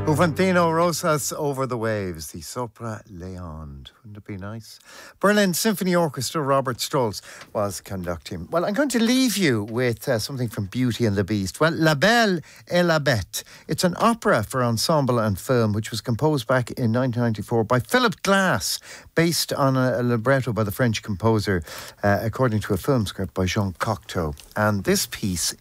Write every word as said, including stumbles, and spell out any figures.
Juventino Rosas Over the Waves, the Sopra Leon. Wouldn't it be nice? Berlin Symphony Orchestra, Robert Strauss was conducting. Well, I'm going to leave you with uh, something from Beauty and the Beast. Well, La Belle et la Bête. It's an opera for ensemble and film which was composed back in nineteen ninety-four by Philip Glass, based on a, a libretto by the French composer, uh, according to a film script by Jean Cocteau. And this piece